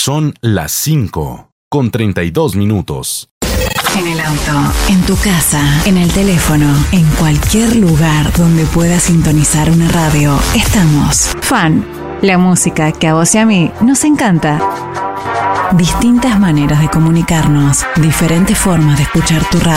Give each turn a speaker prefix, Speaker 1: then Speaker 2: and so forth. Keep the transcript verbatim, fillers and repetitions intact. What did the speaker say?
Speaker 1: Son las cinco con treinta y dos minutos.
Speaker 2: En el auto, en tu casa, en el teléfono, en cualquier lugar donde puedas sintonizar una radio, estamos. Fan, la música que a vos y a mí nos encanta. Distintas maneras de comunicarnos, diferentes formas de escuchar tu radio.